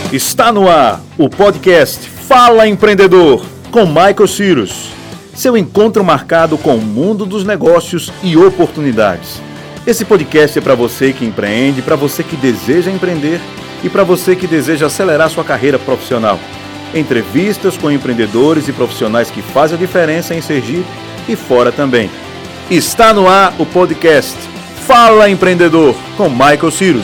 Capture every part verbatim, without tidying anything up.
Está no ar o podcast Fala Empreendedor, com Michael Cyrus. Seu encontro marcado com o mundo dos negócios e oportunidades. Esse podcast é para você que empreende, para você que deseja empreender e para você que deseja acelerar sua carreira profissional. Entrevistas com empreendedores e profissionais que fazem a diferença em Sergipe e fora também. Está no ar o podcast Fala Empreendedor, com Michael Cyrus.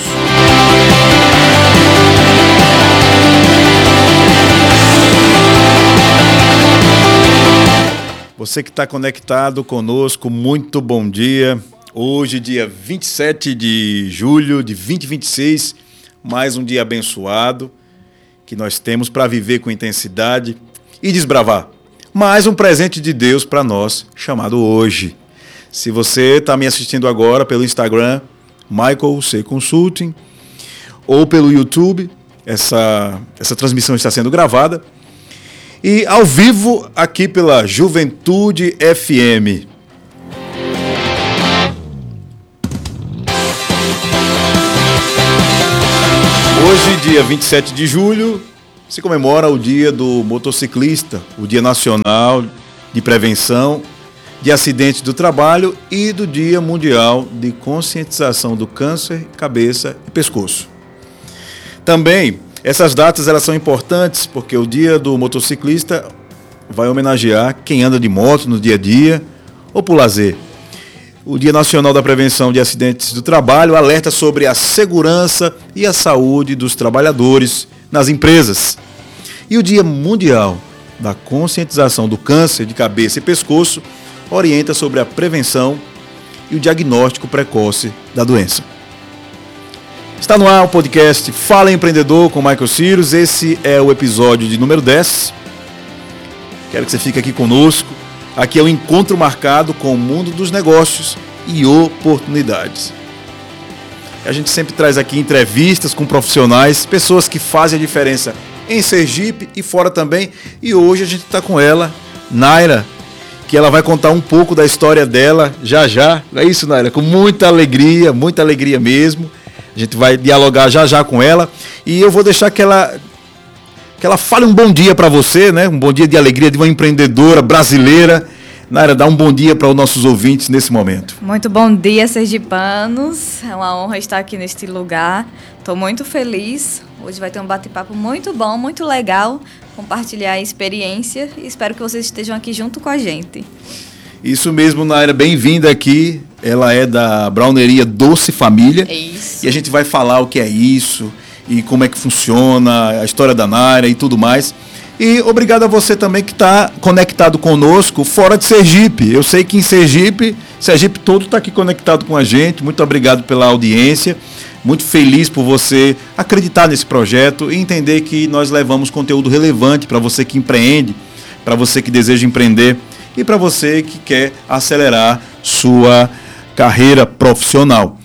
Você que está conectado conosco, muito bom dia. Hoje, dia vinte e sete de julho de dois mil e vinte e seis, mais um dia abençoado que nós temos para viver com intensidade e desbravar. Mais um presente de Deus para nós, chamado hoje. Se você está me assistindo agora pelo Instagram, Michael C Consulting, ou pelo YouTube, essa, essa transmissão está sendo gravada. E ao vivo aqui pela Juventude F M. Hoje, dia vinte e sete de julho, se comemora o Dia do Motociclista, o Dia Nacional de Prevenção de Acidentes do Trabalho e do Dia Mundial de Conscientização do Câncer, Cabeça e Pescoço. Também, essas datas elas são importantes porque o Dia do Motociclista vai homenagear quem anda de moto no dia a dia ou por lazer. O Dia Nacional da Prevenção de Acidentes do Trabalho alerta sobre a segurança e a saúde dos trabalhadores nas empresas. E o Dia Mundial da Conscientização do Câncer de Cabeça e Pescoço orienta sobre a prevenção e o diagnóstico precoce da doença. Está no ar o podcast Fala Empreendedor com Michael Cyrus. Esse é o episódio de número dez. Quero que você fique aqui conosco. Aqui é o encontro marcado com o mundo dos negócios e oportunidades. A gente sempre traz aqui entrevistas com profissionais, pessoas que fazem a diferença em Sergipe e fora também. E hoje a gente está com ela, Naira, que ela vai contar um pouco da história dela já já. Não é isso, Naira? Com muita alegria, muita alegria mesmo. A gente vai dialogar já já com ela e eu vou deixar que ela, que ela fale um bom dia para você, né? Um bom dia de alegria de uma empreendedora brasileira. Naira, dá um bom dia para os nossos ouvintes nesse momento. Muito bom dia, sergipanos. É uma honra estar aqui neste lugar. Estou muito feliz. Hoje vai ter um bate-papo muito bom, muito legal. Compartilhar a experiência e espero que vocês estejam aqui junto com a gente. Isso mesmo, Naira, bem-vinda aqui. Ela é da Browneria Doce Família. É isso. E a gente vai falar o que é isso e como é que funciona, a história da Naira e tudo mais. E obrigado a você também que está conectado conosco fora de Sergipe. Eu sei que em Sergipe, Sergipe todo está aqui conectado com a gente. Muito obrigado pela audiência. Muito feliz por você acreditar nesse projeto e entender que nós levamos conteúdo relevante para você que empreende, para você que deseja empreender e para você que quer acelerar sua carreira profissional.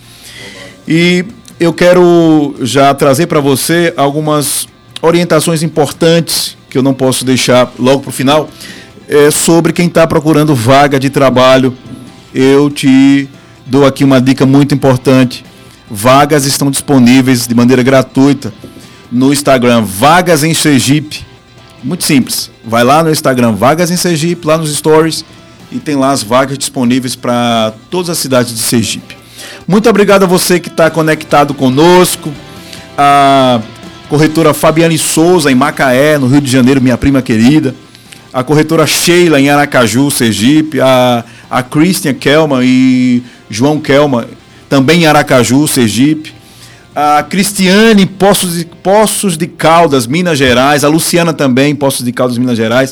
E eu quero já trazer para você algumas orientações importantes que eu não posso deixar logo para o final, é, sobre quem está procurando vaga de trabalho. Eu te dou aqui uma dica muito importante. Vagas estão disponíveis de maneira gratuita no Instagram Vagas em Sergipe. Muito simples. Vai lá no Instagram Vagas em Sergipe, lá nos stories, e tem lá as vagas disponíveis para todas as cidades de Sergipe. Muito obrigado a você que está conectado conosco. A corretora Fabiane Souza, em Macaé, no Rio de Janeiro, minha prima querida. A corretora Sheila, em Aracaju, Sergipe. A, a Christian Kelman e João Kelman, também em Aracaju, Sergipe. A Cristiane, Poços de, Poços de Caldas, Minas Gerais. A Luciana também, Poços de Caldas, Minas Gerais.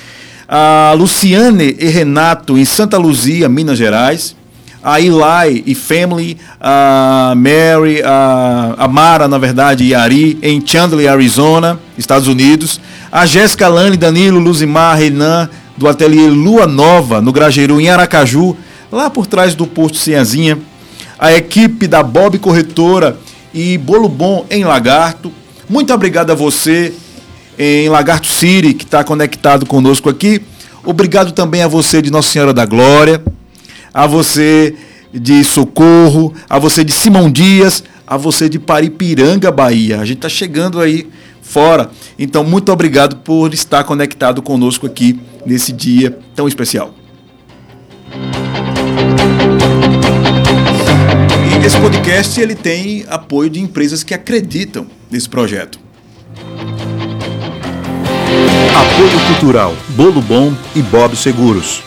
A Luciane e Renato, em Santa Luzia, Minas Gerais. A Eli e Family, a Mary, a, a Mara, na verdade, e Ari, em Chandler, Arizona, Estados Unidos. A Jéssica, Lane, Danilo, Luzimar, Renan, do ateliê Lua Nova, no Grajeru, em Aracaju, lá por trás do posto Ciazinha. A equipe da Bob Corretora e Bolo Bom, em Lagarto. Muito obrigado a você em Lagarto City, que está conectado conosco aqui. Obrigado também a você de Nossa Senhora da Glória, a você de Socorro, a você de Simão Dias, a você de Paripiranga, Bahia. A gente está chegando aí fora. Então, muito obrigado por estar conectado conosco aqui nesse dia tão especial. E esse podcast ele tem apoio de empresas que acreditam nesse projeto. Apoio Cultural, Bolo Bom e Bob Seguros.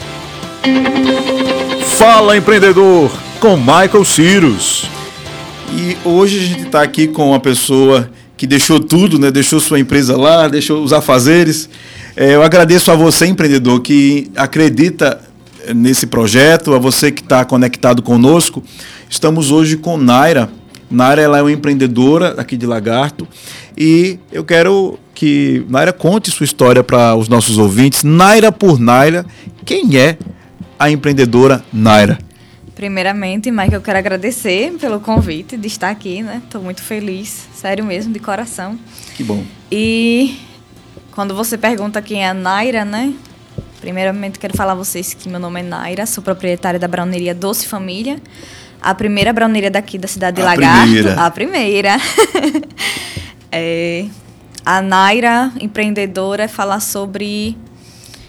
Fala Empreendedor, com Michael Cyrus. E hoje a gente está aqui com uma pessoa que deixou tudo, né? Deixou sua empresa lá, deixou os afazeres. É, eu agradeço a você, empreendedor, que acredita nesse projeto, a você que está conectado conosco. Estamos hoje com Naira. Naira ela é uma empreendedora aqui de Lagarto e eu quero que Naira conte sua história para os nossos ouvintes. Naira por Naira, quem é a empreendedora Naira? Primeiramente, Mike, eu quero agradecer pelo convite de estar aqui, né? Estou muito feliz, sério mesmo, de coração. Que bom. E quando você pergunta quem é a Naira, né? Primeiramente, quero falar a vocês que meu nome é Naira, sou proprietária da browneria Doce Família, a primeira browneria daqui da cidade de a Lagarto. Primeira. A primeira. é, a Naira, empreendedora, é falar sobre